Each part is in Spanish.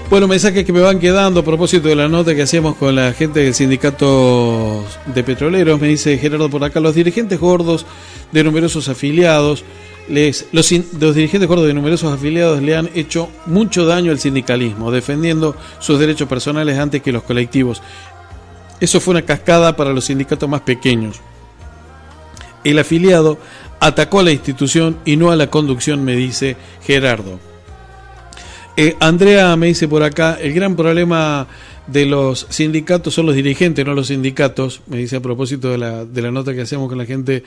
Bueno, mensajes que me van quedando a propósito de la nota que hacíamos con la gente del sindicato de petroleros. Me dice Gerardo por acá: los dirigentes gordos de numerosos afiliados, los dirigentes gordos de numerosos afiliados le han hecho mucho daño al sindicalismo, defendiendo sus derechos personales antes que los colectivos. Eso fue una cascada para los sindicatos más pequeños. El afiliado atacó a la institución y no a la conducción, me dice Gerardo. Andrea me dice por acá: el gran problema de los sindicatos son los dirigentes, no los sindicatos. Me dice a propósito de la nota que hacemos con la gente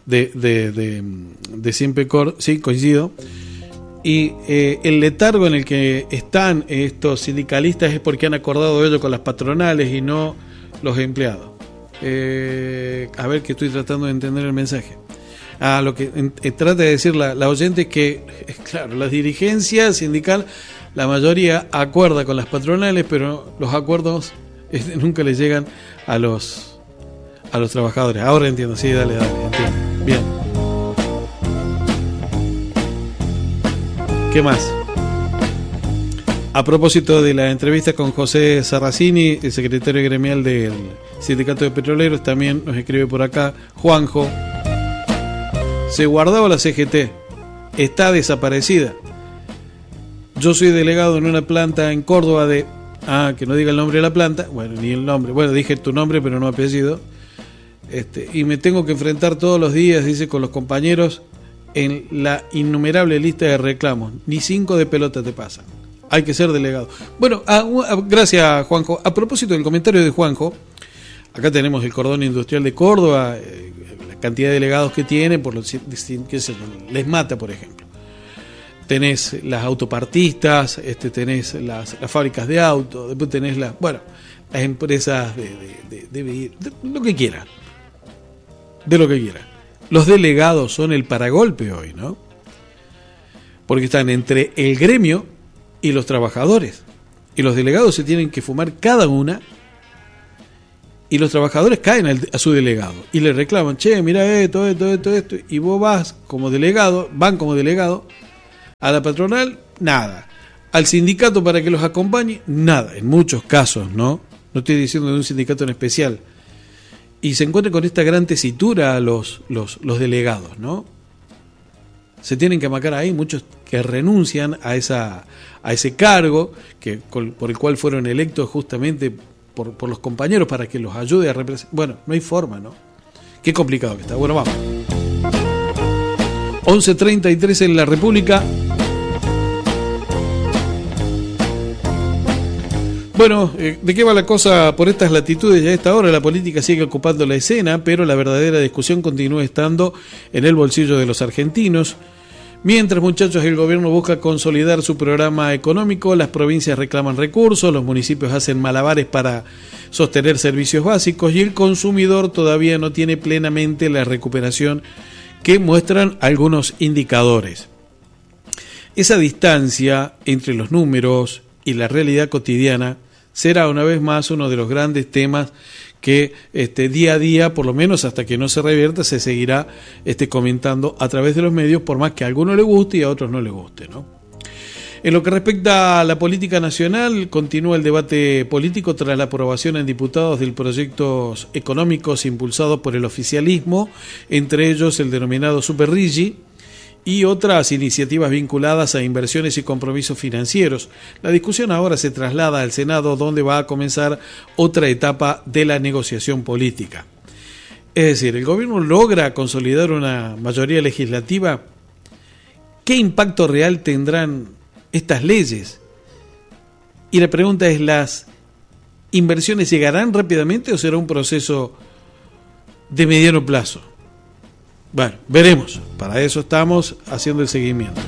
de Simpecor. Sí, coincido. Y el letargo en el que están estos sindicalistas es porque han acordado ello con las patronales y no los empleados. A ver, que estoy tratando de entender el mensaje. Lo que trata de decir la oyente es que, claro, la dirigencia sindical, la mayoría acuerda con las patronales, pero los acuerdos nunca les llegan a los trabajadores. Ahora entiendo, sí, dale, entiendo. Bien. ¿Qué más? A propósito de la entrevista con José Sarracini, el secretario gremial del Sindicato de Petroleros, también nos escribe por acá Juanjo: se guardaba la CGT, está desaparecida. Yo soy delegado en una planta en Córdoba de... que no diga el nombre de la planta. Bueno, ni el nombre. Bueno, dije tu nombre, pero no apellido. Y me tengo que enfrentar todos los días, dice, con los compañeros en la innumerable lista de reclamos. Ni 5 de pelota te pasan. Hay que ser delegado. Bueno, gracias, Juanjo. A propósito del comentario de Juanjo, acá tenemos el cordón industrial de Córdoba, la cantidad de delegados que tiene, por los Les Mata, por ejemplo. Tenés las autopartistas, tenés las fábricas de autos, después tenés las empresas de lo que quiera. De lo que quiera. Los delegados son el paragolpe hoy, ¿no? Porque están entre el gremio y los trabajadores. Y los delegados se tienen que fumar cada una. Y los trabajadores caen a su delegado y le reclaman: che, mira esto. Y vos van como delegado. A la patronal, nada. Al sindicato para que los acompañe, nada. En muchos casos, ¿no? No estoy diciendo de un sindicato en especial. Y se encuentran con esta gran tesitura a los delegados, ¿no? Se tienen que amacar ahí, muchos que renuncian a ese cargo por el cual fueron electos justamente por los compañeros para que los ayude a representar. Bueno, no hay forma, ¿no? Qué complicado que está. Bueno, vamos. 11:33 en la República. Bueno, ¿de qué va la cosa por estas latitudes? Ya a esta hora la política sigue ocupando la escena, pero la verdadera discusión continúa estando en el bolsillo de los argentinos. Mientras, muchachos, el gobierno busca consolidar su programa económico, las provincias reclaman recursos, los municipios hacen malabares para sostener servicios básicos y el consumidor todavía no tiene plenamente la recuperación que muestran algunos indicadores. Esa distancia entre los números y la realidad cotidiana será una vez más uno de los grandes temas que día a día, por lo menos hasta que no se revierta, se seguirá comentando a través de los medios, por más que a algunos le guste y a otros no le guste, ¿no? En lo que respecta a la política nacional, continúa el debate político tras la aprobación en diputados de proyectos económicos impulsados por el oficialismo, entre ellos el denominado Super Rigi, y otras iniciativas vinculadas a inversiones y compromisos financieros. La discusión ahora se traslada al Senado, donde va a comenzar otra etapa de la negociación política. Es decir, ¿el gobierno logra consolidar una mayoría legislativa? ¿Qué impacto real tendrán estas leyes? Y la pregunta es, ¿las inversiones llegarán rápidamente o será un proceso de mediano plazo? Bueno, veremos. Para eso estamos haciendo el seguimiento.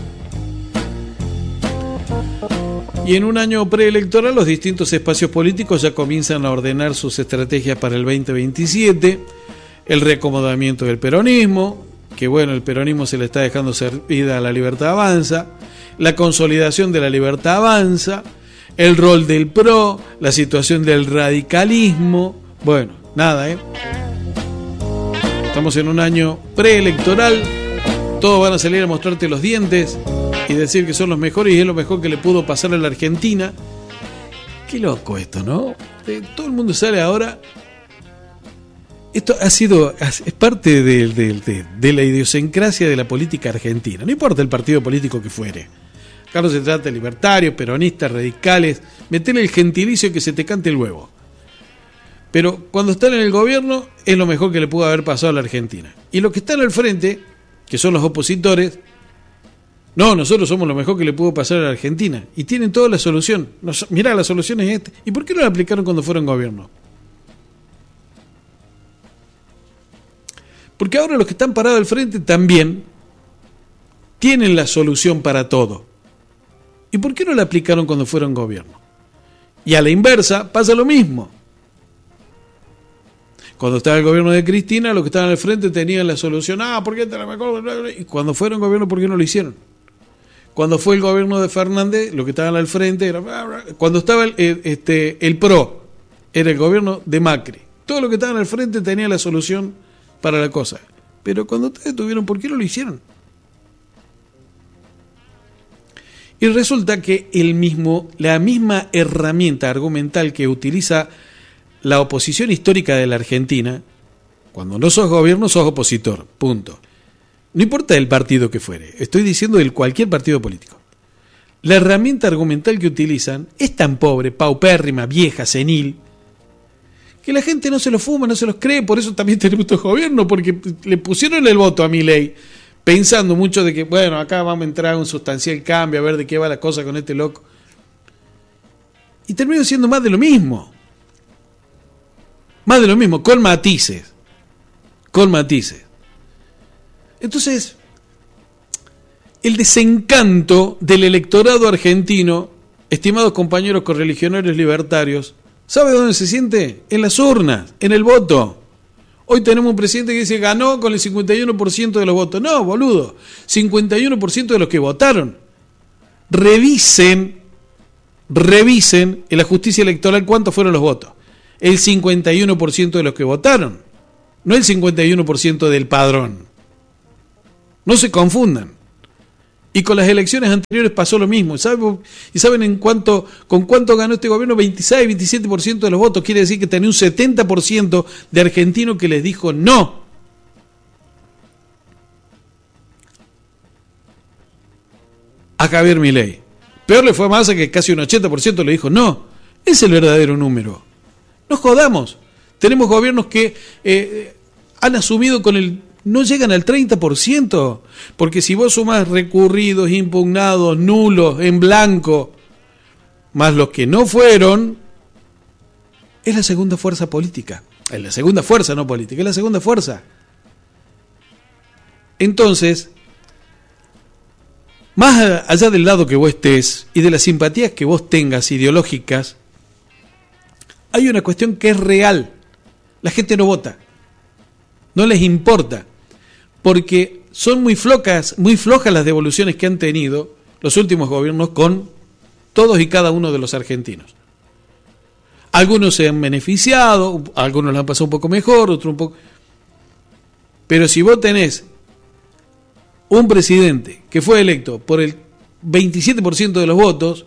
Y en un año preelectoral, los distintos espacios políticos ya comienzan a ordenar sus estrategias para el 2027. El reacomodamiento del peronismo, que bueno, el peronismo se le está dejando servida a La Libertad Avanza. La consolidación de La Libertad Avanza. El rol del PRO. La situación del radicalismo. Bueno, nada, Estamos en un año preelectoral, todos van a salir a mostrarte los dientes y decir que son los mejores y es lo mejor que le pudo pasar a la Argentina. Qué loco esto, ¿no? Todo el mundo sale ahora. Esto es parte de la idiosincrasia de la política argentina. No importa el partido político que fuere. Acá no se trata de libertarios, peronistas, radicales. Metele el gentilicio que se te cante el huevo. Pero cuando están en el gobierno es lo mejor que le pudo haber pasado a la Argentina. Y los que están al frente, que son los opositores, no, nosotros somos lo mejor que le pudo pasar a la Argentina. Y tienen toda la solución. Mirá, la solución es esta. ¿Y por qué no la aplicaron cuando fueron gobierno? Porque ahora los que están parados al frente también tienen la solución para todo. ¿Y por qué no la aplicaron cuando fueron gobierno? Y a la inversa pasa lo mismo. Cuando estaba el gobierno de Cristina, los que estaban al frente tenían la solución. ¿Por qué te la mejor? Y cuando fueron gobierno, ¿por qué no lo hicieron? Cuando fue el gobierno de Fernández, los que estaban al frente era... Cuando estaba el PRO, era el gobierno de Macri. Todos los que estaban al frente tenían la solución para la cosa. Pero cuando ustedes tuvieron, ¿por qué no lo hicieron? Y resulta que la misma herramienta argumental que utiliza la oposición histórica de la Argentina, cuando no sos gobierno, sos opositor, punto. No importa el partido que fuere, estoy diciendo de cualquier partido político. La herramienta argumental que utilizan es tan pobre, paupérrima, vieja, senil, que la gente no se lo fuma, no se los cree. Por eso también tenemos estos gobiernos, porque le pusieron el voto a Milei, pensando mucho de que, bueno, acá vamos a entrar a un sustancial cambio, a ver de qué va la cosa con este loco. Y terminó siendo más de lo mismo. Más de lo mismo, con matices. Con matices. Entonces, el desencanto del electorado argentino, estimados compañeros correligionarios libertarios, ¿sabe dónde se siente? En las urnas, en el voto. Hoy tenemos un presidente que dice ganó con el 51% de los votos. No, boludo, 51% de los que votaron. Revisen en la justicia electoral cuántos fueron los votos. El 51% de los que votaron, no el 51% del padrón. No se confundan. Y con las elecciones anteriores pasó lo mismo. ¿Y saben con cuánto ganó este gobierno? 26, 27% de los votos. Quiere decir que tenía un 70% de argentinos que les dijo no. A Javier Milei. Peor le fue a Massa, que casi un 80% le dijo no. Es el verdadero número. No jodamos. Tenemos gobiernos que han asumido no llegan al 30%, porque si vos sumás recurridos, impugnados, nulos, en blanco, más los que no fueron, es la segunda fuerza política. Es la segunda fuerza, no política, es la segunda fuerza. Entonces, más allá del lado que vos estés y de las simpatías que vos tengas ideológicas, hay una cuestión que es real. La gente no vota. No les importa. Porque son muy flojas las devoluciones que han tenido los últimos gobiernos con todos y cada uno de los argentinos. Algunos se han beneficiado, algunos lo han pasado un poco mejor, otros un poco... Pero si vos tenés un presidente que fue electo por el 27% de los votos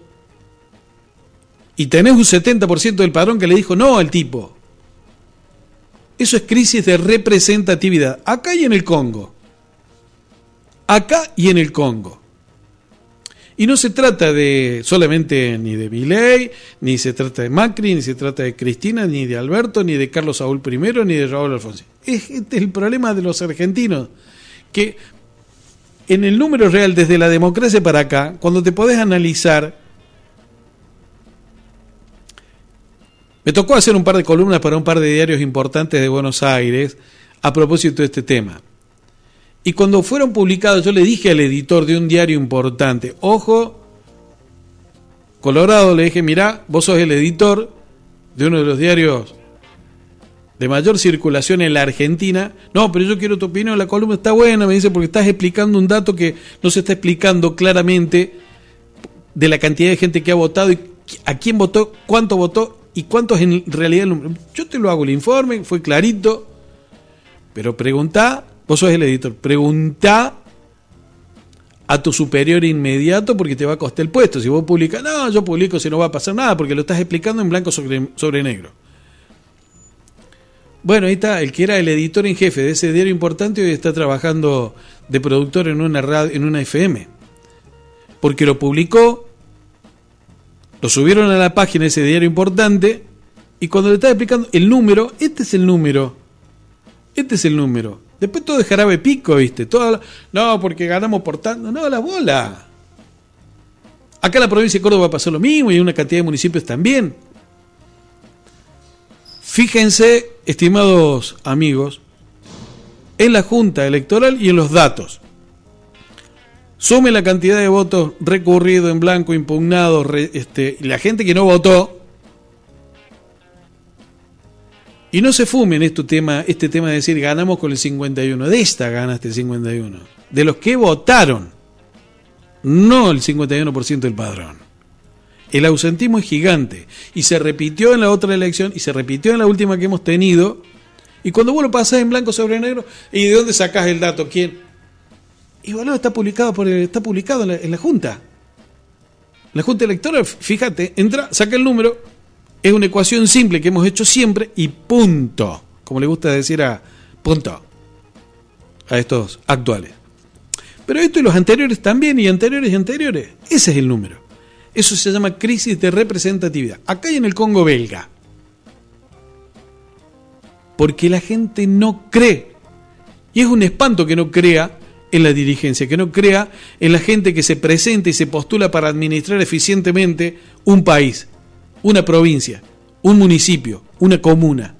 y tenés un 70% del padrón que le dijo no al tipo, eso es crisis de representatividad. Acá y en el Congo. Acá y en el Congo. Y no se trata solamente ni de Milei, ni se trata de Macri, ni se trata de Cristina, ni de Alberto, ni de Carlos Saúl I, ni de Raúl Alfonsín. Este es el problema de los argentinos, que en el número real desde la democracia para acá, cuando te podés analizar, me tocó hacer un par de columnas para un par de diarios importantes de Buenos Aires a propósito de este tema. Y cuando fueron publicados, yo le dije al editor de un diario importante, ojo, Colorado, le dije, mirá, vos sos el editor de uno de los diarios de mayor circulación en la Argentina. No, pero yo quiero tu opinión, la columna está buena, me dice, porque estás explicando un dato que no se está explicando claramente de la cantidad de gente que ha votado y a quién votó, cuánto votó y cuánto es en realidad el número. Yo te lo hago el informe, fue clarito, pero preguntá, vos sos el editor, preguntá a tu superior inmediato porque te va a costar el puesto. Si vos publicas, no, yo publico si no va a pasar nada, porque lo estás explicando en blanco sobre negro. Bueno, ahí está, el que era el editor en jefe de ese diario importante hoy está trabajando de productor en una radio, en una FM. Porque lo publicó, lo subieron a la página de ese diario importante, y cuando le estaba explicando el número, este es el número. Después todo de jarabe pico, ¿viste? No, porque ganamos por tanto. No, la bola. Acá en la provincia de Córdoba pasó lo mismo y en una cantidad de municipios también. Fíjense, estimados amigos, en la Junta Electoral y en los datos. Sume la cantidad de votos recurridos en blanco, impugnados, la gente que no votó. Y no se fumen este tema de decir ganamos con el 51. De esta ganaste el 51. De los que votaron. No el 51% del padrón. El ausentismo es gigante. Y se repitió en la otra elección y se repitió en la última que hemos tenido. Y cuando vos lo pasás en blanco sobre negro, ¿y de dónde sacás el dato? ¿Quién? Y boludo, está publicado en la Junta. La Junta Electoral, fíjate, entra, saca el número. Es una ecuación simple que hemos hecho siempre y punto. Como le gusta decir a estos actuales. Pero esto y los anteriores también, y anteriores. Ese es el número. Eso se llama crisis de representatividad. Acá y en el Congo belga. Porque la gente no cree. Y es un espanto que no crea en la dirigencia, que no crea en la gente que se presenta y se postula para administrar eficientemente un país, una provincia, un municipio, una comuna.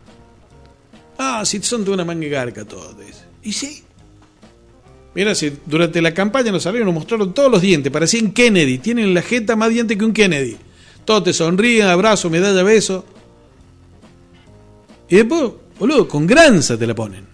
Si son de una manga garca todos. Y sí. Mira, si durante la campaña nos mostraron todos los dientes, parecían Kennedy, tienen la jeta más dientes que un Kennedy. Todos te sonríen, abrazo, medalla, beso. Y después, boludo, con granza te la ponen.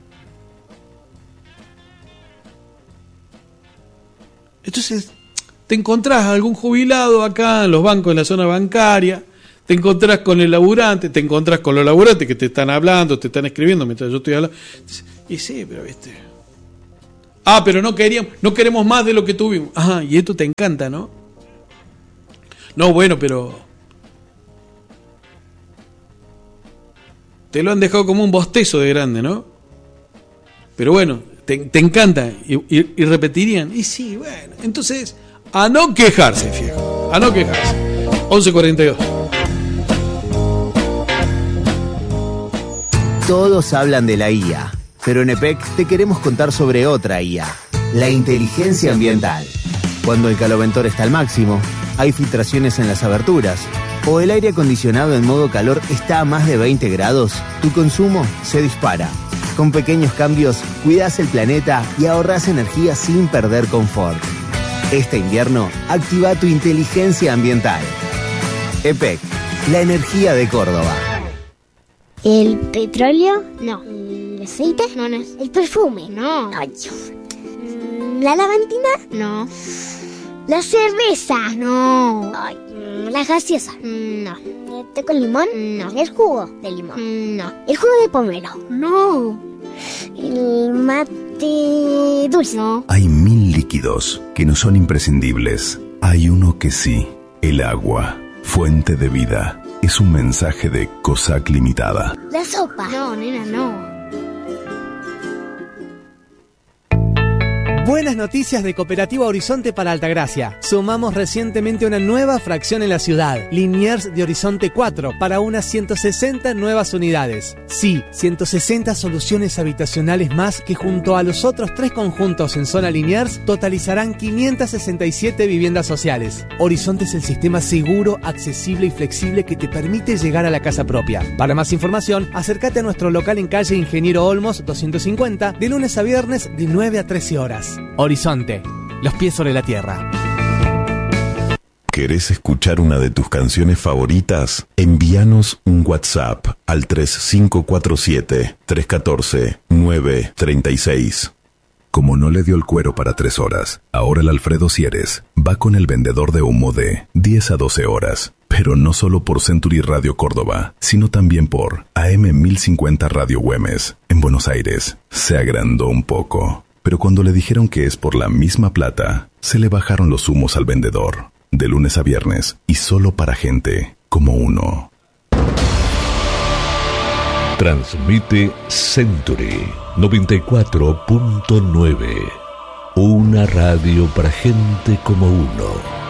Entonces, te encontrás a algún jubilado acá en los bancos, en la zona bancaria, te encontrás con el laburante, te encontrás con los laburantes que te están hablando, te están escribiendo mientras yo estoy hablando. Y sí, pero viste. Pero no queremos más de lo que tuvimos. Y esto te encanta, ¿no? No, bueno, pero te lo han dejado como un bostezo de grande, ¿no? Pero bueno, te encanta y repetirían. Y sí, bueno, entonces a no quejarse, viejo. A no quejarse. 11:42. Todos hablan de la IA, pero en EPEC te queremos contar sobre otra IA, la inteligencia ambiental. Cuando el caloventor está al máximo, hay filtraciones en las aberturas, o el aire acondicionado en modo calor está a más de 20 grados, tu consumo se dispara. Con pequeños cambios, cuidas el planeta y ahorras energía sin perder confort. Este invierno, activa tu inteligencia ambiental. EPEC, la energía de Córdoba. ¿El petróleo? No. ¿El aceite? No, no es. ¿El perfume? No. Ay, ¿la lavandina? No. ¿La cerveza? No. Ay, ¿la gaseosa? No. ¿El té con limón? No. ¿El jugo de limón? No. ¿El jugo de pomelo? No. ¿El mate dulce? No. Hay 1000 líquidos que no son imprescindibles. Hay uno que sí. El agua, fuente de vida. Es un mensaje de COSAC Limitada. La sopa. No, nena, no. Buenas noticias de Cooperativa Horizonte para Altagracia. Sumamos recientemente una nueva fracción en la ciudad, Liniers de Horizonte 4, para unas 160 nuevas unidades. Sí, 160 soluciones habitacionales más que junto a los otros 3 conjuntos en zona Liniers totalizarán 567 viviendas sociales. Horizonte es el sistema seguro, accesible y flexible que te permite llegar a la casa propia. Para más información, acércate a nuestro local en calle Ingeniero Olmos 250, de lunes a viernes de 9 a 13 horas. Horizonte, los pies sobre la tierra. ¿Querés escuchar una de tus canciones favoritas? Envíanos un WhatsApp al 3547-314-936. Como no le dio el cuero para 3 horas, ahora el Alfredo Sieres va con el vendedor de humo de 10 a 12 horas. Pero no solo por Century Radio Córdoba, sino también por AM 1050 Radio Güemes. En Buenos Aires, se agrandó un poco. Pero cuando le dijeron que es por la misma plata, se le bajaron los humos al vendedor. De lunes a viernes y solo para gente como uno. Transmite Century 94.9. Una radio para gente como uno.